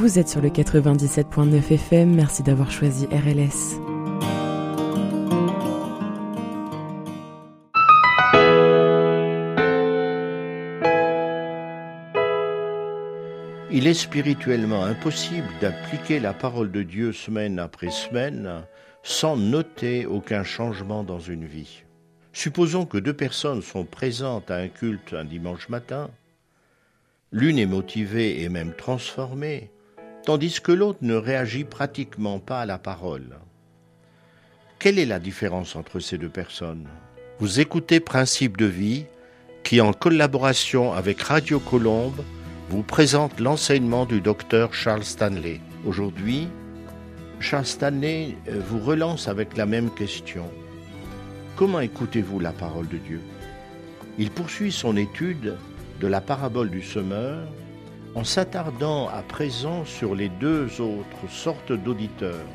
Vous êtes sur le 97.9 FM, merci d'avoir choisi RLS. Il est spirituellement impossible d'appliquer la parole de Dieu semaine après semaine sans noter aucun changement dans une vie. Supposons que deux personnes sont présentes à un culte un dimanche matin. L'une est motivée et même transformée, tandis que l'autre ne réagit pratiquement pas à la parole. Quelle est la différence entre ces deux personnes ? Vous écoutez Principe de vie, qui en collaboration avec Radio Colombe vous présente l'enseignement du docteur Charles Stanley. Aujourd'hui, Charles Stanley vous relance avec la même question. Comment écoutez-vous la parole de Dieu ? Il poursuit son étude de la parabole du semeur en s'attardant à présent sur les deux autres sortes d'auditeurs.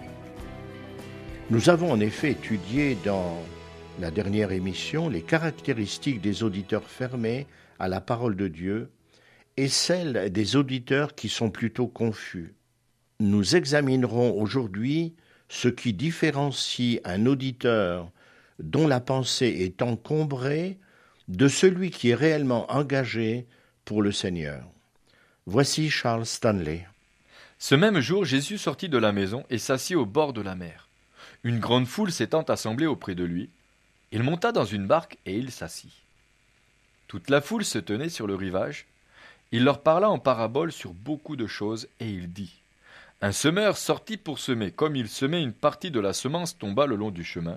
Nous avons en effet étudié dans la dernière émission les caractéristiques des auditeurs fermés à la parole de Dieu et celles des auditeurs qui sont plutôt confus. Nous examinerons aujourd'hui ce qui différencie un auditeur dont la pensée est encombrée de celui qui est réellement engagé pour le Seigneur. Voici Charles Stanley. Ce même jour, Jésus sortit de la maison et s'assit au bord de la mer. Une grande foule s'étant assemblée auprès de lui, il monta dans une barque et il s'assit. Toute la foule se tenait sur le rivage. Il leur parla en parabole sur beaucoup de choses, et il dit : Un semeur sortit pour semer. Comme il semait, une partie de la semence tomba le long du chemin.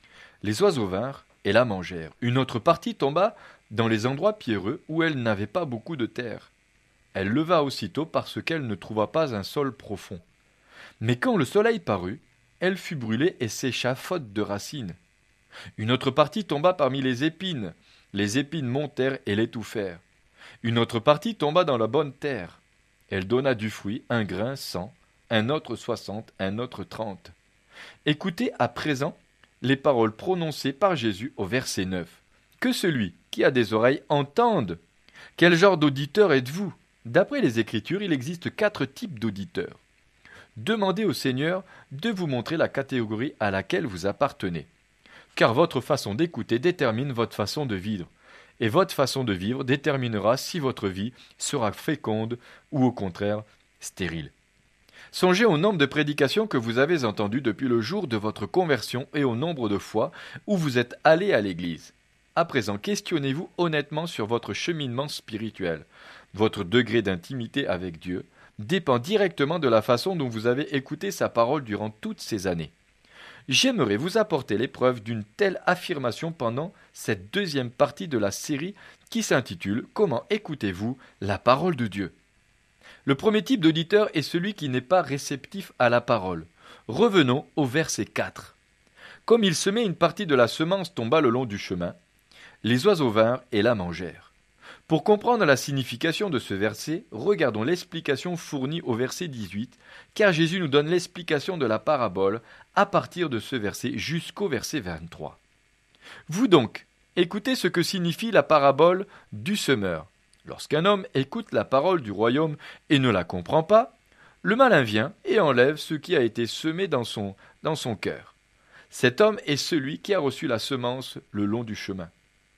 Les oiseaux vinrent et la mangèrent. Une autre partie tomba dans les endroits pierreux où elle n'avait pas beaucoup de terre. Elle leva aussitôt parce qu'elle ne trouva pas un sol profond. Mais quand le soleil parut, elle fut brûlée et sécha faute de racines. Une autre partie tomba parmi les épines. Les épines montèrent et l'étouffèrent. Une autre partie tomba dans la bonne terre. Elle donna du fruit, un grain 100, un autre 60, un autre 30. Écoutez à présent les paroles prononcées par Jésus au verset 9. Que celui qui a des oreilles entende. Quel genre d'auditeur êtes-vous ? D'après les Écritures, il existe 4 types d'auditeurs. Demandez au Seigneur de vous montrer la catégorie à laquelle vous appartenez. Car votre façon d'écouter détermine votre façon de vivre. Et votre façon de vivre déterminera si votre vie sera féconde ou au contraire stérile. Songez au nombre de prédications que vous avez entendues depuis le jour de votre conversion et au nombre de fois où vous êtes allé à l'église. À présent, questionnez-vous honnêtement sur votre cheminement spirituel. Votre degré d'intimité avec Dieu dépend directement de la façon dont vous avez écouté sa parole durant toutes ces années. J'aimerais vous apporter les preuves d'une telle affirmation pendant cette deuxième partie de la série qui s'intitule « Comment écoutez-vous la parole de Dieu ?» Le premier type d'auditeur est celui qui n'est pas réceptif à la parole. Revenons au verset 4. Comme il semait, une partie de la semence tomba le long du chemin. Les oiseaux vinrent et la mangèrent. Pour comprendre la signification de ce verset, regardons l'explication fournie au verset 18, car Jésus nous donne l'explication de la parabole à partir de ce verset jusqu'au verset 23. Vous donc, écoutez ce que signifie la parabole du semeur. Lorsqu'un homme écoute la parole du royaume et ne la comprend pas, le malin vient et enlève ce qui a été semé dans son cœur. Cet homme est celui qui a reçu la semence le long du chemin.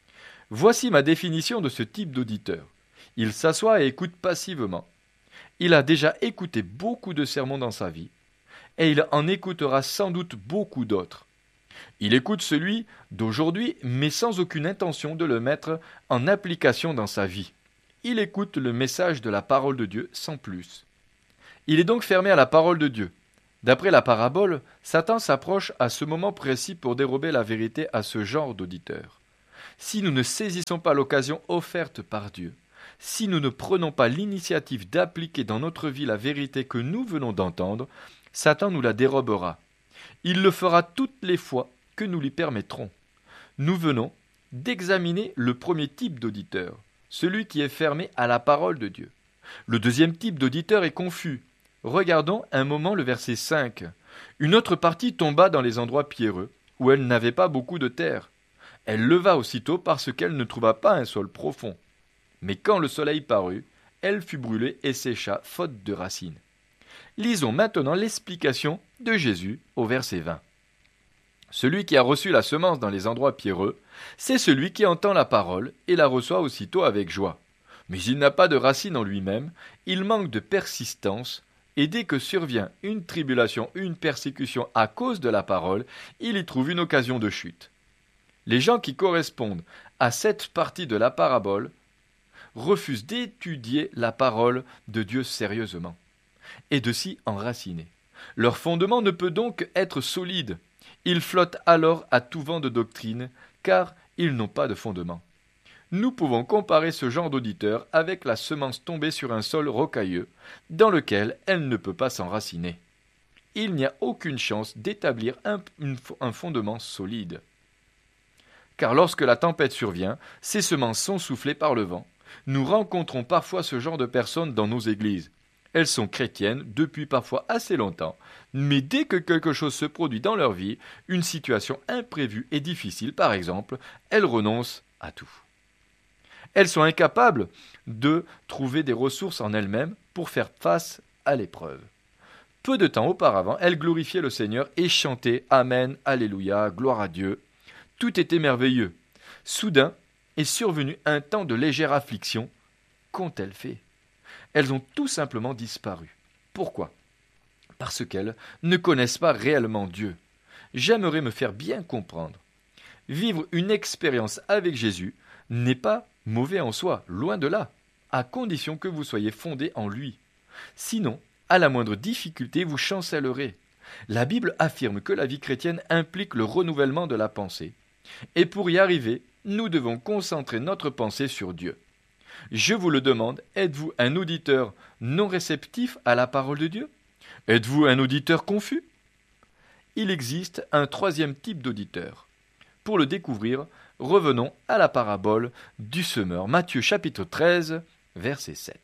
Voici ma définition de ce type d'auditeur. Il s'assoit et écoute passivement. Il a déjà écouté beaucoup de sermons dans sa vie, et il en écoutera sans doute beaucoup d'autres. Il écoute celui d'aujourd'hui, mais sans aucune intention de le mettre en application dans sa vie. Il écoute le message de la parole de Dieu sans plus. Il est donc fermé à la parole de Dieu. D'après la parabole, Satan s'approche à ce moment précis pour dérober la vérité à ce genre d'auditeur. Si nous ne saisissons pas l'occasion offerte par Dieu, si nous ne prenons pas l'initiative d'appliquer dans notre vie la vérité que nous venons d'entendre, Satan nous la dérobera. Il le fera toutes les fois que nous lui permettrons. Nous venons d'examiner le premier type d'auditeur, celui qui est fermé à la parole de Dieu. Le deuxième type d'auditeur est confus. Regardons un moment le verset 5. Une autre partie tomba dans les endroits pierreux, où elle n'avait pas beaucoup de terre. Elle leva aussitôt parce qu'elle ne trouva pas un sol profond. Mais quand le soleil parut, elle fut brûlée et sécha, faute de racines. Lisons maintenant l'explication de Jésus au verset 20. Celui qui a reçu la semence dans les endroits pierreux, c'est celui qui entend la parole et la reçoit aussitôt avec joie. Mais il n'a pas de racine en lui-même, il manque de persistance, et dès que survient une tribulation, une persécution à cause de la parole, il y trouve une occasion de chute. Les gens qui correspondent à cette partie de la parabole refusent d'étudier la parole de Dieu sérieusement et de s'y enraciner. Leur fondement ne peut donc être solide. Ils flottent alors à tout vent de doctrine, car ils n'ont pas de fondement. Nous pouvons comparer ce genre d'auditeur avec la semence tombée sur un sol rocailleux, dans lequel elle ne peut pas s'enraciner. Il n'y a aucune chance d'établir un fondement solide. Car lorsque la tempête survient, ces semences sont soufflées par le vent. Nous rencontrons parfois ce genre de personnes dans nos églises. Elles sont chrétiennes depuis parfois assez longtemps, mais dès que quelque chose se produit dans leur vie, une situation imprévue et difficile par exemple, elles renoncent à tout. Elles sont incapables de trouver des ressources en elles-mêmes pour faire face à l'épreuve. Peu de temps auparavant, elles glorifiaient le Seigneur et chantaient « Amen, Alléluia, gloire à Dieu ». Tout était merveilleux. Soudain est survenu un temps de légère affliction. Qu'ont-elles fait ? Elles ont tout simplement disparu. Pourquoi ? Parce qu'elles ne connaissent pas réellement Dieu. J'aimerais me faire bien comprendre. Vivre une expérience avec Jésus n'est pas mauvais en soi, loin de là, à condition que vous soyez fondé en lui. Sinon, à la moindre difficulté, vous chancellerez. La Bible affirme que la vie chrétienne implique le renouvellement de la pensée. Et pour y arriver, nous devons concentrer notre pensée sur Dieu. Je vous le demande, êtes-vous un auditeur non réceptif à la parole de Dieu ? Êtes-vous un auditeur confus ? Il existe un troisième type d'auditeur. Pour le découvrir, revenons à la parabole du semeur, Matthieu chapitre 13, verset 7.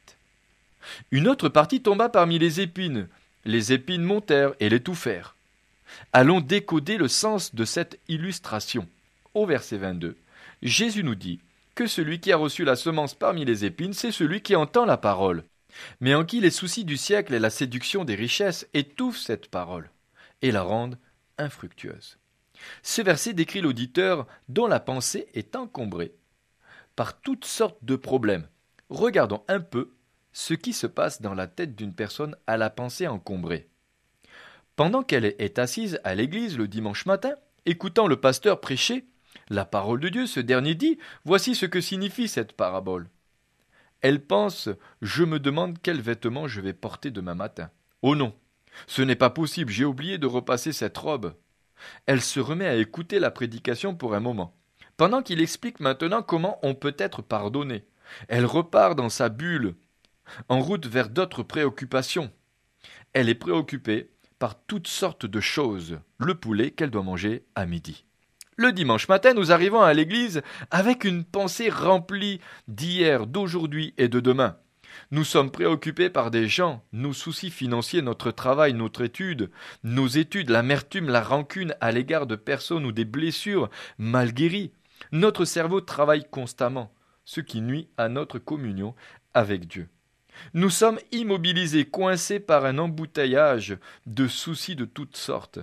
Une autre partie tomba parmi les épines montèrent et l'étouffèrent. Allons décoder le sens de cette illustration. Au verset 22, Jésus nous dit que celui qui a reçu la semence parmi les épines, c'est celui qui entend la parole, mais en qui les soucis du siècle et la séduction des richesses étouffent cette parole et la rendent infructueuse. Ce verset décrit l'auditeur dont la pensée est encombrée par toutes sortes de problèmes. Regardons un peu ce qui se passe dans la tête d'une personne à la pensée encombrée. Pendant qu'elle est assise à l'église le dimanche matin, écoutant le pasteur prêcher la parole de Dieu, ce dernier dit « Voici ce que signifie cette parabole. » Elle pense « Je me demande quels vêtements je vais porter demain matin. Oh non, ce n'est pas possible, j'ai oublié de repasser cette robe. » Elle se remet à écouter la prédication pour un moment, pendant qu'il explique maintenant comment on peut être pardonné. Elle repart dans sa bulle, en route vers d'autres préoccupations. Elle est préoccupée par toutes sortes de choses, le poulet qu'elle doit manger à midi. Le dimanche matin, nous arrivons à l'église avec une pensée remplie d'hier, d'aujourd'hui et de demain. Nous sommes préoccupés par des gens, nos soucis financiers, notre travail, nos études, l'amertume, la rancune à l'égard de personnes ou des blessures mal guéries. Notre cerveau travaille constamment, ce qui nuit à notre communion avec Dieu. Nous sommes immobilisés, coincés par un embouteillage de soucis de toutes sortes.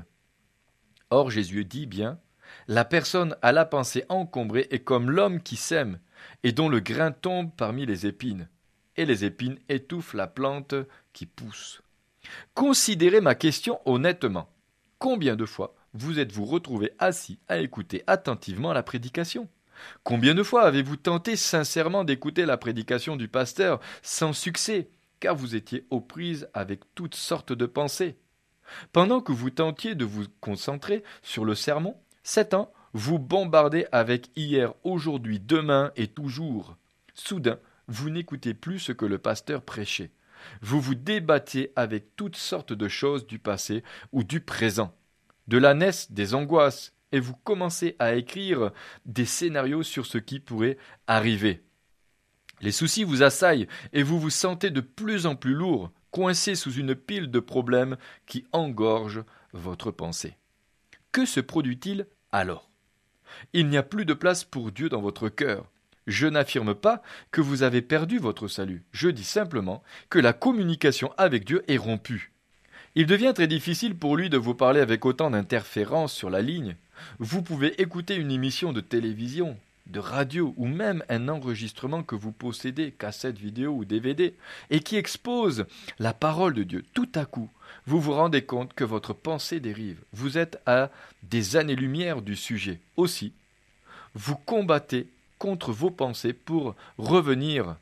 Or, Jésus dit bien, la personne à la pensée encombrée est comme l'homme qui sème et dont le grain tombe parmi les épines. Et les épines étouffent la plante qui pousse. Considérez ma question honnêtement. Combien de fois vous êtes-vous retrouvé assis à écouter attentivement la prédication ? Combien de fois avez-vous tenté sincèrement d'écouter la prédication du pasteur sans succès, car vous étiez aux prises avec toutes sortes de pensées ? Pendant que vous tentiez de vous concentrer sur le sermon, Satan vous bombardez avec hier, aujourd'hui, demain et toujours. Soudain, vous n'écoutez plus ce que le pasteur prêchait. Vous vous débattez avec toutes sortes de choses du passé ou du présent. De là naissent des angoisses et vous commencez à écrire des scénarios sur ce qui pourrait arriver. Les soucis vous assaillent et vous vous sentez de plus en plus lourd, coincé sous une pile de problèmes qui engorgent votre pensée. Que se produit-il alors ? Il n'y a plus de place pour Dieu dans votre cœur. Je n'affirme pas que vous avez perdu votre salut. Je dis simplement que la communication avec Dieu est rompue. Il devient très difficile pour lui de vous parler avec autant d'interférences sur la ligne. Vous pouvez écouter une émission de télévision, de radio ou même un enregistrement que vous possédez, cassette vidéo ou DVD, et qui expose la parole de Dieu. Tout à coup, vous vous rendez compte que votre pensée dérive. Vous êtes à des années-lumière du sujet. Aussi, vous combattez contre vos pensées pour revenir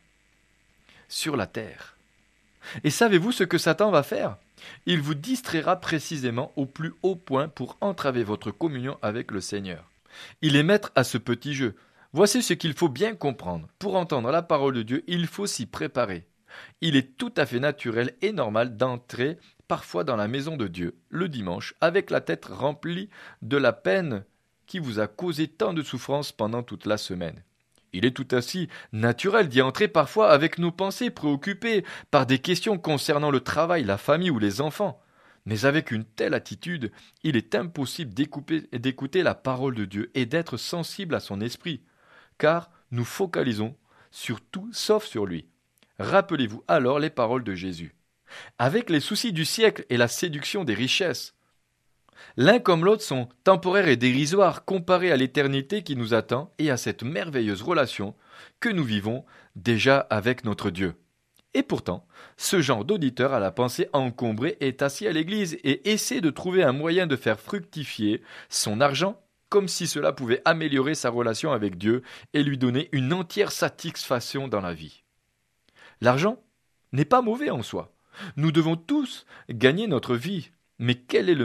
sur la terre. Et savez-vous ce que Satan va faire ? Il vous distraira précisément au plus haut point pour entraver votre communion avec le Seigneur. Il est maître à ce petit jeu. Voici ce qu'il faut bien comprendre. Pour entendre la parole de Dieu, il faut s'y préparer. Il est tout à fait naturel et normal d'entrer parfois dans la maison de Dieu, le dimanche, avec la tête remplie de la peine qui vous a causé tant de souffrances pendant toute la semaine. Il est tout aussi naturel d'y entrer parfois avec nos pensées préoccupées par des questions concernant le travail, la famille ou les enfants. Mais avec une telle attitude, il est impossible d'écouter la parole de Dieu et d'être sensible à son esprit, car nous focalisons sur tout sauf sur lui. Rappelez-vous alors les paroles de Jésus. Avec les soucis du siècle et la séduction des richesses, l'un comme l'autre sont temporaires et dérisoires comparés à l'éternité qui nous attend et à cette merveilleuse relation que nous vivons déjà avec notre Dieu. Et pourtant, ce genre d'auditeur à la pensée encombrée est assis à l'église et essaie de trouver un moyen de faire fructifier son argent comme si cela pouvait améliorer sa relation avec Dieu et lui donner une entière satisfaction dans la vie. L'argent n'est pas mauvais en soi. Nous devons tous gagner notre vie. Mais quelle est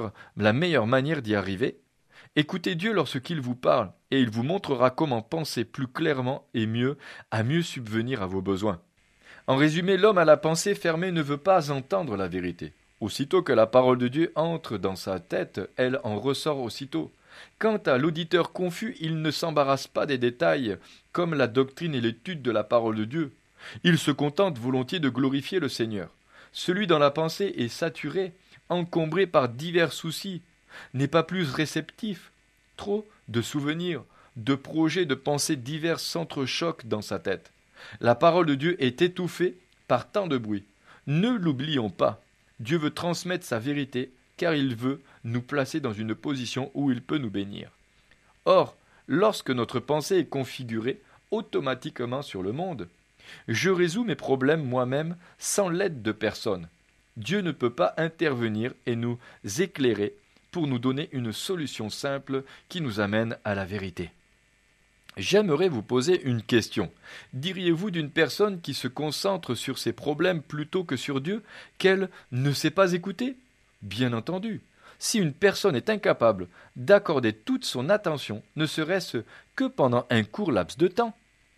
la meilleure manière d'y arriver ? Écoutez Dieu lorsqu'il vous parle, et il vous montrera comment penser plus clairement et mieux à mieux subvenir à vos besoins. En résumé, l'homme à la pensée fermée ne veut pas entendre la vérité. Aussitôt que la parole de Dieu entre dans sa tête, elle en ressort aussitôt. Quant à l'auditeur confus, il ne s'embarrasse pas des détails, comme la doctrine et l'étude de la parole de Dieu. Il se contente volontiers de glorifier le Seigneur. Celui dont la pensée est saturée, encombré par divers soucis, n'est pas plus réceptif. Trop de souvenirs, de projets, de pensées diverses s'entrechoquent dans sa tête. La parole de Dieu est étouffée par tant de bruit. Ne l'oublions pas. Dieu veut transmettre sa vérité, car il veut nous placer dans une position où il peut nous bénir. Or, lorsque notre pensée est configurée automatiquement sur le monde, je résous mes problèmes moi-même sans l'aide de personne. Dieu ne peut pas intervenir et nous éclairer pour nous donner une solution simple qui nous amène à la vérité. J'aimerais vous poser une question. Diriez-vous d'une personne qui se concentre sur ses problèmes plutôt que sur Dieu qu'elle ne sait pas écouter ? Bien entendu. Si une personne est incapable d'accorder toute son attention, ne serait-ce que pendant un court laps de temps,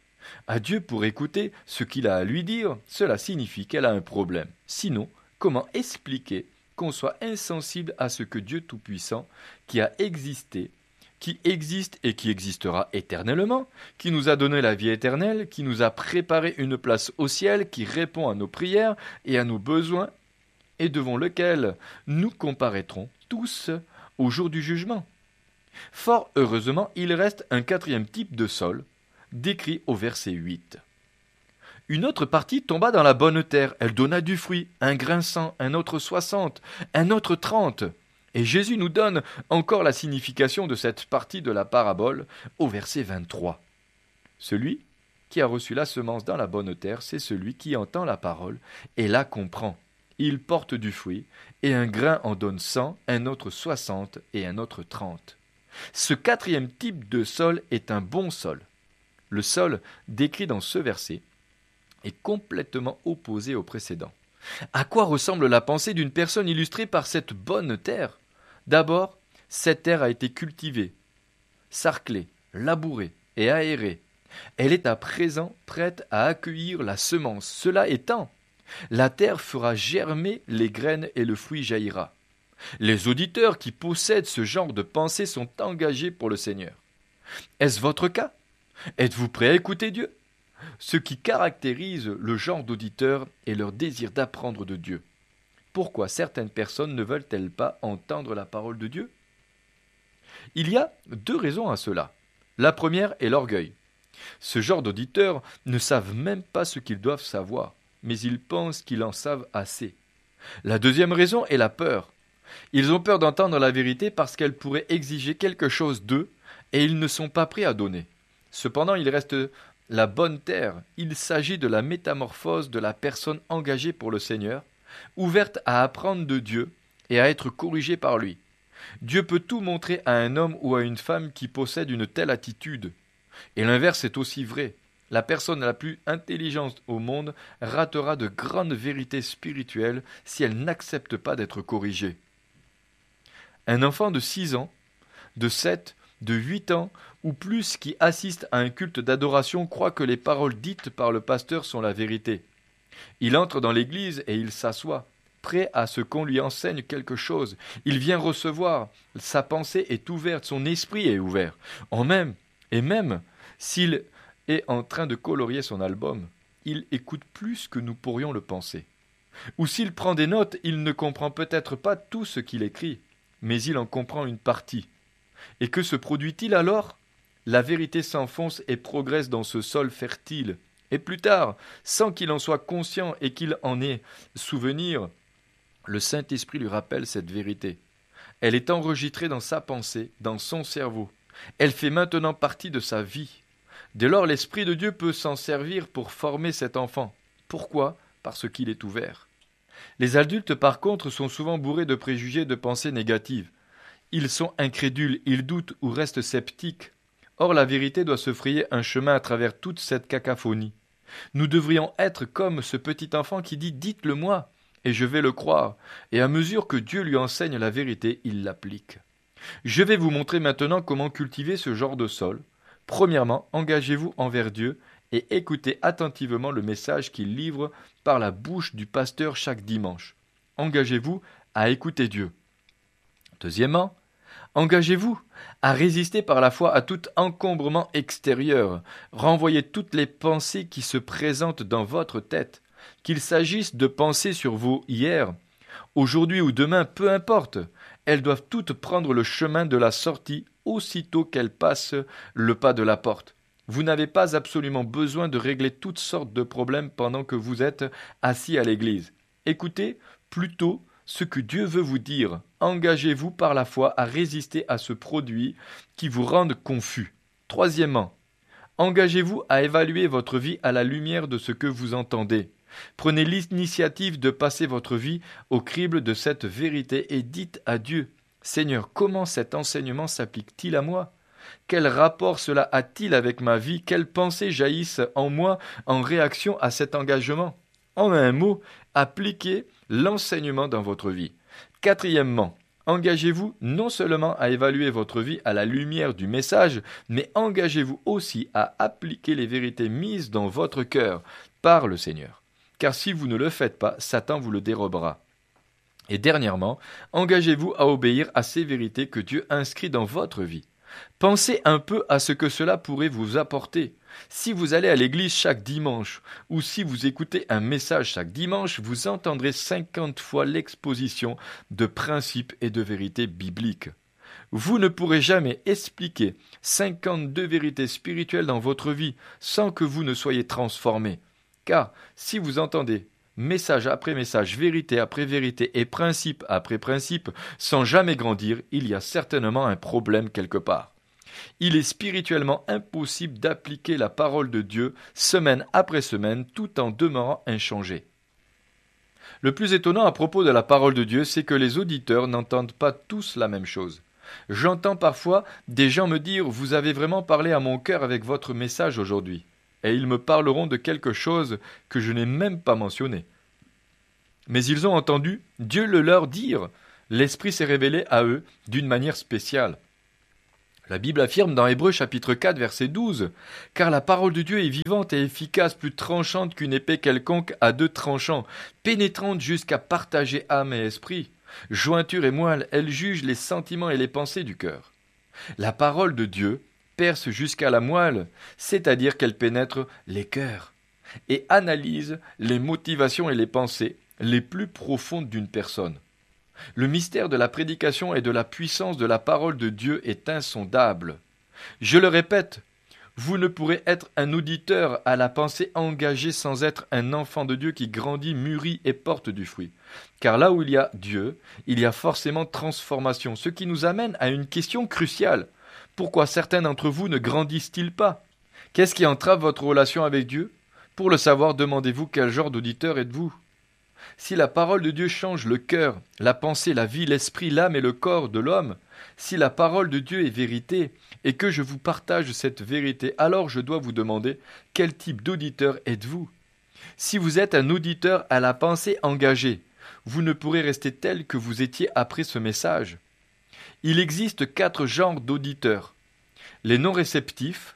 à Dieu pour écouter ce qu'il a à lui dire, cela signifie qu'elle a un problème. Sinon, comment expliquer qu'on soit insensible à ce que Dieu Tout-Puissant, qui a existé, qui existe et qui existera éternellement, qui nous a donné la vie éternelle, qui nous a préparé une place au ciel, qui répond à nos prières et à nos besoins, et devant lequel nous comparaîtrons tous au jour du jugement. Fort heureusement, il reste un quatrième type de sol, décrit au verset 8. Une autre partie tomba dans la bonne terre, elle donna du fruit, un grain 100, un autre 60, un autre 30. Et Jésus nous donne encore la signification de cette partie de la parabole au verset 23. Celui qui a reçu la semence dans la bonne terre, c'est celui qui entend la parole et la comprend. Il porte du fruit, et un grain en donne 100, un autre 60 et un autre 30. Ce quatrième type de sol est un bon sol. Le sol décrit dans ce verset est complètement opposé au précédent. À quoi ressemble la pensée d'une personne illustrée par cette bonne terre ? D'abord, cette terre a été cultivée, sarclée, labourée et aérée. Elle est à présent prête à accueillir la semence. Cela étant, la terre fera germer les graines et le fruit jaillira. Les auditeurs qui possèdent ce genre de pensée sont engagés pour le Seigneur. Est-ce votre cas ? Êtes-vous prêt à écouter Dieu ? Ce qui caractérise le genre d'auditeur est leur désir d'apprendre de Dieu. Pourquoi certaines personnes ne veulent-elles pas entendre la parole de Dieu ? Il y a 2 raisons à cela. La première est l'orgueil. Ce genre d'auditeurs ne savent même pas ce qu'ils doivent savoir, mais ils pensent qu'ils en savent assez. La deuxième raison est la peur. Ils ont peur d'entendre la vérité parce qu'elle pourrait exiger quelque chose d'eux et ils ne sont pas prêts à donner. Cependant, il reste la bonne terre. Il s'agit de la métamorphose de la personne engagée pour le Seigneur, ouverte à apprendre de Dieu et à être corrigée par lui. Dieu peut tout montrer à un homme ou à une femme qui possède une telle attitude. Et l'inverse est aussi vrai. La personne la plus intelligente au monde ratera de grandes vérités spirituelles si elle n'accepte pas d'être corrigée. Un enfant de 6 ans, de 7, de 8 ans ou plus qui assiste à un culte d'adoration croit que les paroles dites par le pasteur sont la vérité. Il entre dans l'église et il s'assoit, prêt à ce qu'on lui enseigne quelque chose. Il vient recevoir, sa pensée est ouverte, son esprit est ouvert. Même s'il est en train de colorier son album, il écoute plus que nous pourrions le penser. Ou s'il prend des notes, il ne comprend peut-être pas tout ce qu'il écrit, mais il en comprend une partie. Et que se produit-il alors ? La vérité s'enfonce et progresse dans ce sol fertile. Et plus tard, sans qu'il en soit conscient et qu'il en ait souvenir, le Saint-Esprit lui rappelle cette vérité. Elle est enregistrée dans sa pensée, dans son cerveau. Elle fait maintenant partie de sa vie. Dès lors, l'Esprit de Dieu peut s'en servir pour former cet enfant. Pourquoi ? Parce qu'il est ouvert. Les adultes, par contre, sont souvent bourrés de préjugés, de pensées négatives. Ils sont incrédules, ils doutent ou restent sceptiques. Or, la vérité doit se frayer un chemin à travers toute cette cacophonie. Nous devrions être comme ce petit enfant qui dit « Dites-le-moi » et je vais le croire. Et à mesure que Dieu lui enseigne la vérité, il l'applique. Je vais vous montrer maintenant comment cultiver ce genre de sol. Premièrement, engagez-vous envers Dieu et écoutez attentivement le message qu'il livre par la bouche du pasteur chaque dimanche. Engagez-vous à écouter Dieu. Deuxièmement, engagez-vous à résister par la foi à tout encombrement extérieur. Renvoyez toutes les pensées qui se présentent dans votre tête. Qu'il s'agisse de pensées sur vos hier, aujourd'hui ou demain, peu importe. Elles doivent toutes prendre le chemin de la sortie aussitôt qu'elles passent le pas de la porte. Vous n'avez pas absolument besoin de régler toutes sortes de problèmes pendant que vous êtes assis à l'église. Écoutez plutôt ce que Dieu veut vous dire. Engagez-vous par la foi à résister à ce produit qui vous rende confus. Troisièmement, engagez-vous à évaluer votre vie à la lumière de ce que vous entendez. Prenez l'initiative de passer votre vie au crible de cette vérité et dites à Dieu « Seigneur, comment cet enseignement s'applique-t-il à moi ? Quel rapport cela a-t-il avec ma vie ? Quelles pensées jaillissent en moi en réaction à cet engagement ?» En un mot, appliquez l'enseignement dans votre vie. Quatrièmement, engagez-vous non seulement à évaluer votre vie à la lumière du message, mais engagez-vous aussi à appliquer les vérités mises dans votre cœur par le Seigneur. Car si vous ne le faites pas, Satan vous le dérobera. Et dernièrement, engagez-vous à obéir à ces vérités que Dieu inscrit dans votre vie. Pensez un peu à ce que cela pourrait vous apporter. Si vous allez à l'église chaque dimanche, ou si vous écoutez un message chaque dimanche, vous entendrez 50 fois l'exposition de principes et de vérités bibliques. Vous ne pourrez jamais expliquer 52 vérités spirituelles dans votre vie sans que vous ne soyez transformé. Car si vous entendez message après message, vérité après vérité et principe après principe, sans jamais grandir, il y a certainement un problème quelque part. Il est spirituellement impossible d'appliquer la parole de Dieu semaine après semaine tout en demeurant inchangé. Le plus étonnant à propos de la parole de Dieu, c'est que les auditeurs n'entendent pas tous la même chose. J'entends parfois des gens me dire « Vous avez vraiment parlé à mon cœur avec votre message aujourd'hui ». Et ils me parleront de quelque chose que je n'ai même pas mentionné. Mais ils ont entendu Dieu le leur dire. L'Esprit s'est révélé à eux d'une manière spéciale. La Bible affirme dans Hébreux chapitre 4 verset 12 « Car la parole de Dieu est vivante et efficace, plus tranchante qu'une épée quelconque à 2 tranchants, pénétrante jusqu'à partager âme et esprit. Jointure et moelle, elle juge les sentiments et les pensées du cœur. » La parole de Dieu perce jusqu'à la moelle, c'est-à-dire qu'elle pénètre les cœurs et analyse les motivations et les pensées les plus profondes d'une personne. Le mystère de la prédication et de la puissance de la parole de Dieu est insondable. Je le répète, Vous ne pourrez être un auditeur à la pensée engagée sans être un enfant de Dieu qui grandit, mûrit et porte du fruit. Car là où il y a Dieu, il y a forcément transformation, ce qui nous amène à une question cruciale. Pourquoi certains d'entre vous ne grandissent-ils pas? Qu'est-ce qui entrave votre relation avec Dieu? Pour le savoir, demandez-vous quel genre d'auditeur êtes-vous? Si la parole de Dieu change le cœur, la pensée, la vie, l'esprit, l'âme et le corps de l'homme, si la parole de Dieu est vérité et que je vous partage cette vérité, alors je dois vous demander quel type d'auditeur êtes-vous? Si vous êtes un auditeur à la pensée engagée, vous ne pourrez rester tel que vous étiez après ce message. Il existe 4 genres d'auditeurs. Les non réceptifs,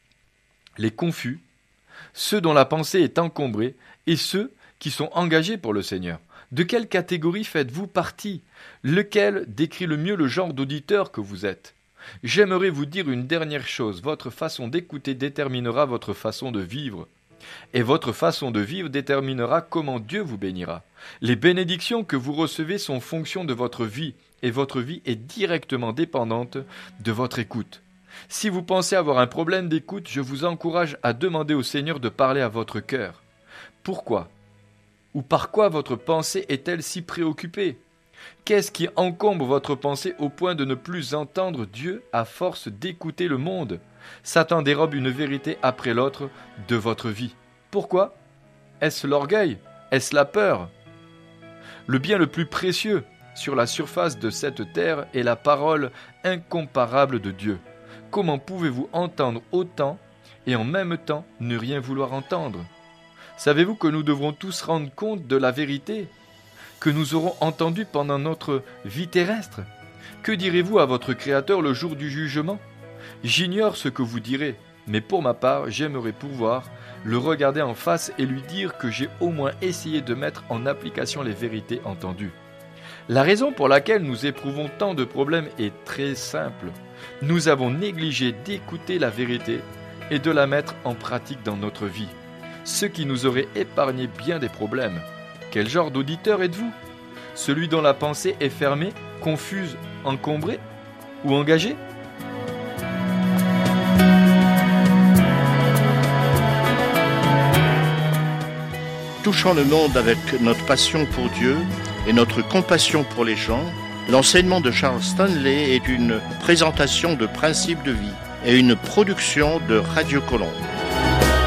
les confus, ceux dont la pensée est encombrée et ceux qui sont engagés pour le Seigneur. De quelle catégorie faites-vous partie? Lequel décrit le mieux le genre d'auditeur que vous êtes? J'aimerais vous dire une dernière chose. Votre façon d'écouter déterminera votre façon de vivre. Et votre façon de vivre déterminera comment Dieu vous bénira. Les bénédictions que vous recevez sont fonction de votre vie, et votre vie est directement dépendante de votre écoute. Si vous pensez avoir un problème d'écoute, je vous encourage à demander au Seigneur de parler à votre cœur. Pourquoi? Ou par quoi votre pensée est-elle si préoccupée? Qu'est-ce qui encombre votre pensée au point de ne plus entendre Dieu à force d'écouter le monde? Satan dérobe une vérité après l'autre de votre vie. Pourquoi? Est-ce l'orgueil? Est-ce la peur? Le bien le plus précieux sur la surface de cette terre est la parole incomparable de Dieu. Comment pouvez-vous entendre autant et en même temps ne rien vouloir entendre? Savez-vous que nous devrons tous rendre compte de la vérité que nous aurons entendue pendant notre vie terrestre? Que direz-vous à votre Créateur le jour du jugement? J'ignore ce que vous direz, mais pour ma part, j'aimerais pouvoir le regarder en face et lui dire que j'ai au moins essayé de mettre en application les vérités entendues. La raison pour laquelle nous éprouvons tant de problèmes est très simple. Nous avons négligé d'écouter la vérité et de la mettre en pratique dans notre vie, ce qui nous aurait épargné bien des problèmes. Quel genre d'auditeur êtes-vous? Celui dont la pensée est fermée, confuse, encombrée ou engagée? Touchant le monde avec notre passion pour Dieu et notre compassion pour les gens, l'enseignement de Charles Stanley est une présentation de principes de vie et une production de Radio Colombe.